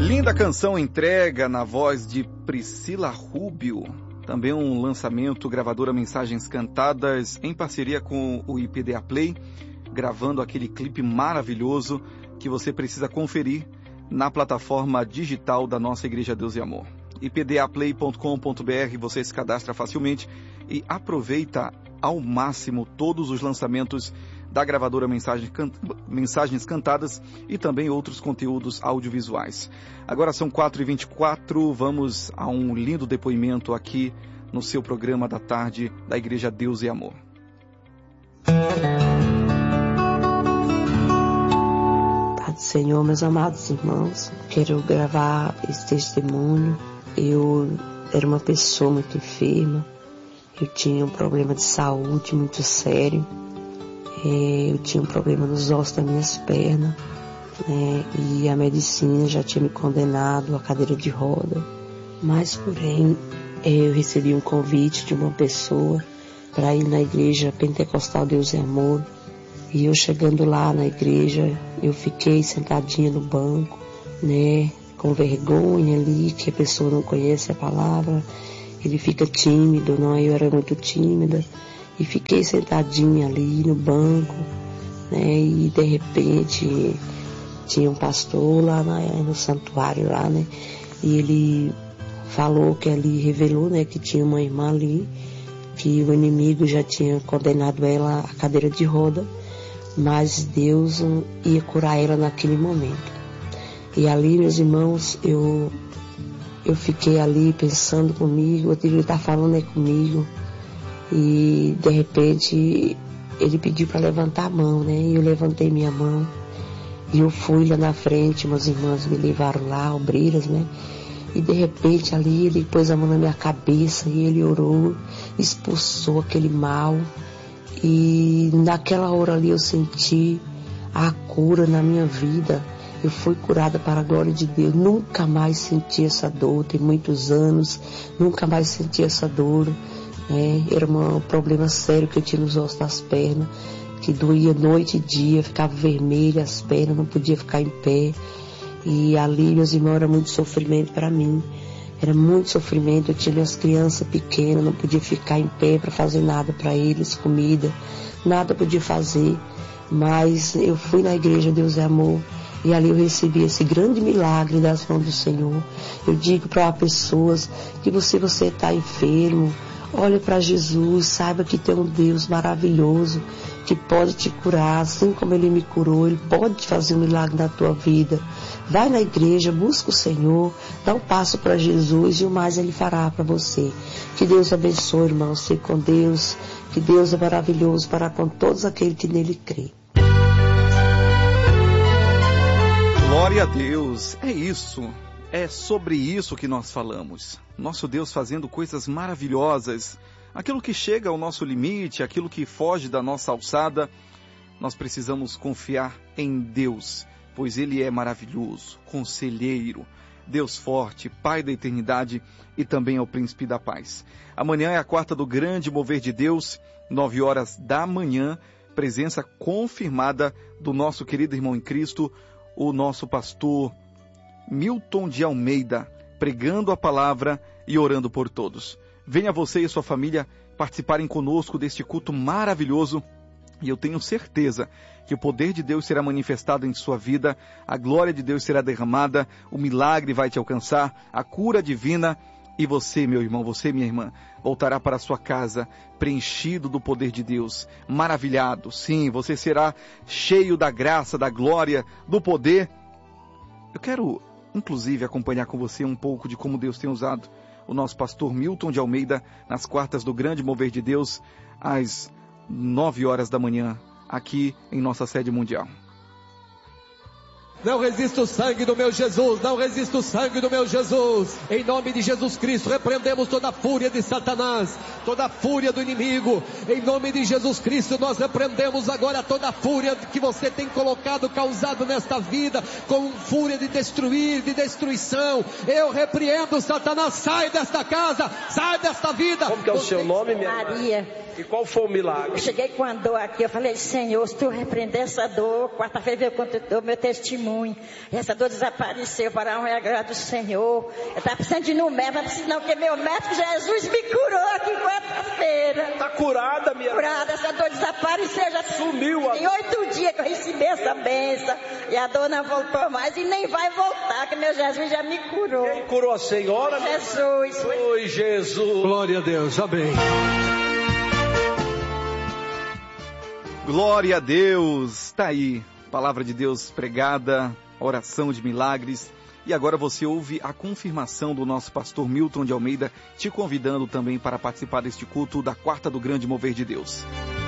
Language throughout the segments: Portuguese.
Linda canção entrega na voz de Priscila Rubio. Também um lançamento, gravadora Mensagens Cantadas, em parceria com o IPDA Play, gravando aquele clipe maravilhoso que você precisa conferir na plataforma digital da nossa Igreja Deus e Amor. ipdaplay.com.br, você se cadastra facilmente e aproveita ao máximo todos os lançamentos da gravadora Mensagens Cantadas e também outros conteúdos audiovisuais. Agora são 4h24, vamos a um lindo depoimento aqui no seu programa da tarde da Igreja Deus e Amor. Pai do Senhor, meus amados irmãos, quero gravar esse testemunho. Eu era uma pessoa muito enferma, eu tinha um problema de saúde muito sério. Eu tinha um problema nos ossos das minhas pernas, né? E a medicina já tinha me condenado à cadeira de roda. Mas, porém, eu recebi um convite de uma pessoa para ir na igreja Pentecostal Deus e Amor. E eu chegando lá na igreja, eu fiquei sentadinha no banco, né? Com vergonha ali, que a pessoa não conhece a palavra. Ele fica tímido, não? Eu era muito tímida. E fiquei sentadinha ali no banco, né? E de repente tinha um pastor lá no santuário lá, né? E ele falou que ali, revelou, né? Que tinha uma irmã ali, que o inimigo já tinha condenado ela à cadeira de roda, mas Deus ia curar ela naquele momento. E ali, meus irmãos, eu fiquei ali pensando comigo, eu devia estar falando comigo. E de repente ele pediu para levantar a mão, né? E eu levantei minha mão e eu fui lá na frente, meus irmãos me levaram lá, obreiras, né? E de repente ali ele pôs a mão na minha cabeça e ele orou, expulsou aquele mal. E naquela hora ali eu senti a cura na minha vida. Eu fui curada para a glória de Deus. Nunca mais senti essa dor, tem muitos anos, nunca mais senti essa dor. Era um problema sério que eu tinha nos ossos das pernas, que doía noite e dia, ficava vermelha as pernas, não podia ficar em pé. E ali, meus irmãos, era muito sofrimento para mim. Era muito sofrimento, eu tinha minhas crianças pequenas, não podia ficar em pé para fazer nada para eles, comida, nada podia fazer. Mas eu fui na igreja Deus é Amor e ali eu recebi esse grande milagre das mãos do Senhor. Eu digo para pessoas que você está enfermo, olhe para Jesus, saiba que tem um Deus maravilhoso que pode te curar, assim como Ele me curou, Ele pode fazer um milagre na tua vida. Vai na igreja, busca o Senhor, dá um passo para Jesus e o mais Ele fará para você. Que Deus abençoe, irmão, fique com Deus, que Deus é maravilhoso para com todos aqueles que nele crê. Glória a Deus, é isso. É sobre isso que nós falamos. Nosso Deus fazendo coisas maravilhosas. Aquilo que chega ao nosso limite, aquilo que foge da nossa alçada, nós precisamos confiar em Deus, pois Ele é maravilhoso, conselheiro, Deus forte, Pai da eternidade e também é o Príncipe da paz. Amanhã é a quarta do grande mover de Deus, 9h da manhã, presença confirmada do nosso querido irmão em Cristo, o nosso pastor Milton de Almeida, pregando a palavra e orando por todos. Venha você e sua família participarem conosco deste culto maravilhoso e eu tenho certeza que o poder de Deus será manifestado em sua vida, a glória de Deus será derramada, o milagre vai te alcançar, a cura divina e você, meu irmão, você, minha irmã, voltará para a sua casa preenchido do poder de Deus, maravilhado. Sim, você será cheio da graça, da glória, do poder. Eu quero inclusive acompanhar com você um pouco de como Deus tem usado o nosso pastor Milton de Almeida nas quartas do Grande Mover de Deus, às 9h da manhã, aqui em nossa sede mundial. Não resista o sangue do meu Jesus, não resista o sangue do meu Jesus. Em nome de Jesus Cristo, repreendemos toda a fúria de Satanás, toda a fúria do inimigo. Em nome de Jesus Cristo, nós repreendemos agora toda a fúria que você tem colocado, causado nesta vida, com fúria de destruir, de destruição. Eu repreendo Satanás, sai desta casa, sai desta vida. Como que é o seu nome, minha Maria. E qual foi o milagre? Eu cheguei com a dor aqui, eu falei, Senhor, se tu repreender essa dor, quarta-feira veio o meu testemunho. E essa dor desapareceu para a honra e glória do Senhor. Eu estava precisando de ir no médico, não, porque meu médico Jesus me curou aqui quarta-feira. Está curada, minha irmã? Curada, essa dor desapareceu, já sumiu. Tem 8 dias que eu recebi essa bênção. E a dor não voltou mais e nem vai voltar, que meu Jesus já me curou. Quem curou a senhora? Jesus. Oi, Jesus. Glória a Deus, amém. Glória a Deus, está aí, palavra de Deus pregada, oração de milagres. E agora você ouve a confirmação do nosso pastor Milton de Almeida, te convidando também para participar deste culto da quarta do Grande Mover de Deus.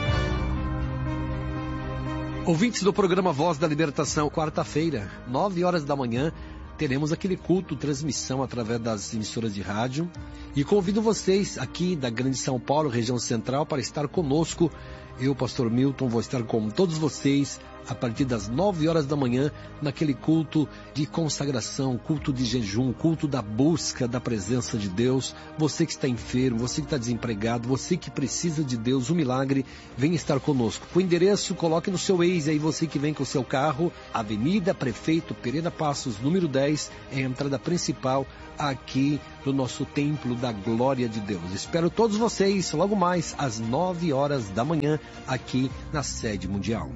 Ouvintes do programa Voz da Libertação, quarta-feira, 9 horas da manhã, teremos aquele culto, transmissão através das emissoras de rádio. E convido vocês aqui da Grande São Paulo, região central, para estar conosco. Eu, pastor Milton, vou estar com todos vocês a partir das 9 horas da manhã, naquele culto de consagração, culto de jejum, culto da busca da presença de Deus. Você que está enfermo, você que está desempregado, você que precisa de Deus, um milagre, vem estar conosco. O endereço, coloque no seu Waze aí, você que vem com o seu carro, Avenida Prefeito Pereira Passos, número 10, é a entrada principal aqui do nosso Templo da Glória de Deus. Espero todos vocês logo mais às 9 horas da manhã aqui na sede mundial.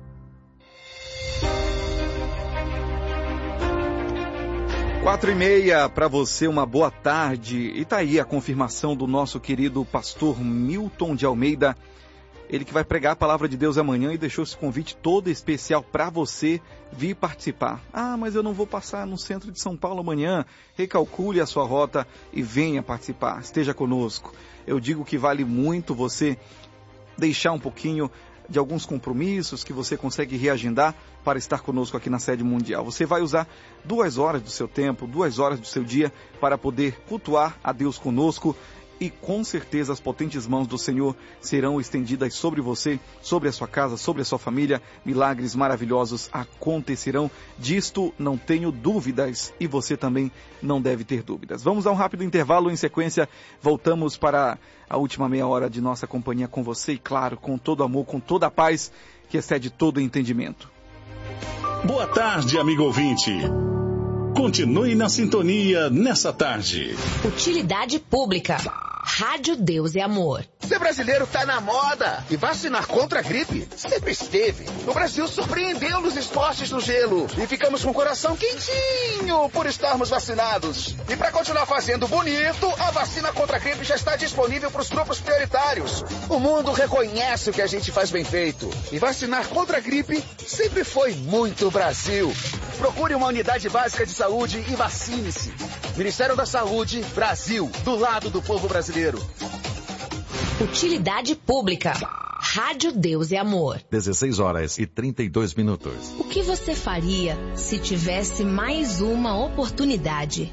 Quatro e meia para você, uma boa tarde. E tá aí a confirmação do nosso querido pastor Milton de Almeida, ele que vai pregar a palavra de Deus amanhã e deixou esse convite todo especial para você vir participar. Ah, mas eu não vou passar no centro de São Paulo amanhã. Recalcule a sua rota e venha participar, esteja conosco. Eu digo que vale muito você deixar um pouquinho de alguns compromissos que você consegue reagendar para estar conosco aqui na sede mundial. Você vai usar 2 horas do seu tempo, 2 horas do seu dia para poder cultuar a Deus conosco e com certeza as potentes mãos do Senhor serão estendidas sobre você, sobre a sua casa, sobre a sua família. Milagres maravilhosos acontecerão, disto não tenho dúvidas e você também não deve ter dúvidas. Vamos a um rápido intervalo, em sequência voltamos para a última meia hora de nossa companhia com você e claro, com todo amor, com toda a paz que excede todo entendimento. Boa tarde, amigo ouvinte. Continue na sintonia nessa tarde. Utilidade pública. Rádio Deus é Amor. Ser brasileiro tá na moda e vacinar contra a gripe sempre esteve. O Brasil surpreendeu nos esportes no gelo e ficamos com o coração quentinho por estarmos vacinados. E para continuar fazendo bonito, a vacina contra a gripe já está disponível para os grupos prioritários. O mundo reconhece o que a gente faz bem feito. E vacinar contra a gripe sempre foi muito Brasil. Procure uma unidade básica de saúde e vacine-se. Ministério da Saúde, Brasil, do lado do povo brasileiro. Utilidade pública. Rádio Deus é Amor. 16 horas e 32 minutos. O que você faria se tivesse mais uma oportunidade?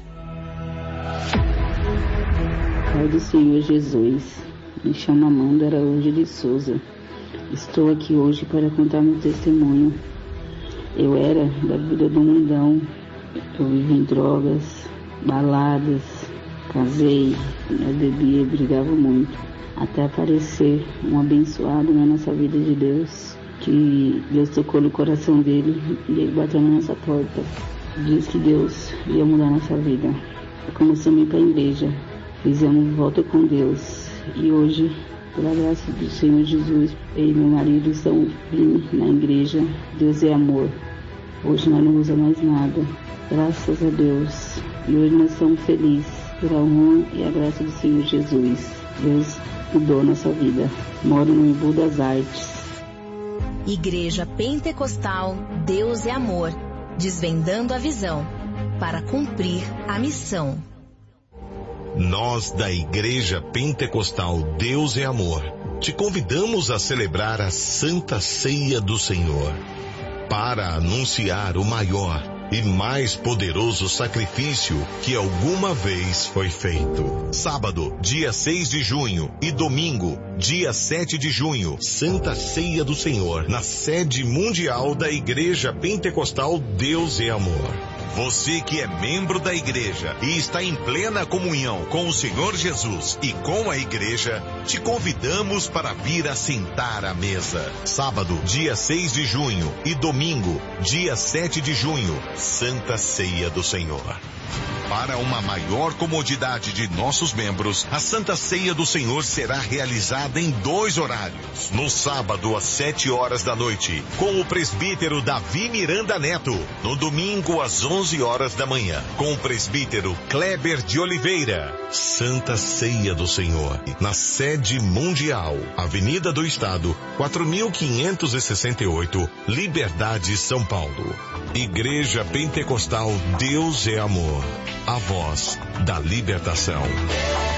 Pai do Senhor Jesus, me chamo Amanda Araújo de Souza. Estou aqui hoje para contar meu testemunho. Eu era da vida do mundão, eu vivi em drogas, baladas, casei, eu bebia e brigava muito, até aparecer um abençoado na nossa vida de Deus, que Deus tocou no coração dele e ele bateu na nossa porta, disse que Deus ia mudar nossa vida. Começamos a ir para a igreja, fizemos volta com Deus e hoje, pela graça do Senhor Jesus, eu e meu marido estamos vindo na igreja. Deus é amor. Hoje nós não usamos mais nada, graças a Deus. E hoje nós estamos felizes pela honra e a graça do Senhor Jesus. Deus mudou nossa vida. Moro no Embu das Artes. Igreja Pentecostal Deus é Amor, desvendando a visão para cumprir a missão. Nós da Igreja Pentecostal Deus é Amor te convidamos a celebrar a Santa Ceia do Senhor para anunciar o maior e mais poderoso sacrifício que alguma vez foi feito. Sábado, dia 6 de junho e domingo, dia 7 de junho, Santa Ceia do Senhor, na sede mundial da Igreja Pentecostal Deus é Amor. Você que é membro da igreja e está em plena comunhão com o Senhor Jesus e com a igreja, te convidamos para vir assentar à mesa. Sábado, dia 6 de junho e domingo, dia 7 de junho, Santa Ceia do Senhor. Para uma maior comodidade de nossos membros, a Santa Ceia do Senhor será realizada em 2 horários. No sábado, às 7 horas da noite, com o presbítero Davi Miranda Neto. No domingo, às 11 horas da manhã, com o presbítero Kleber de Oliveira. Santa Ceia do Senhor, na sede mundial, Avenida do Estado, 4568, Liberdade, São Paulo. Igreja Pentecostal Deus é Amor. A voz da libertação.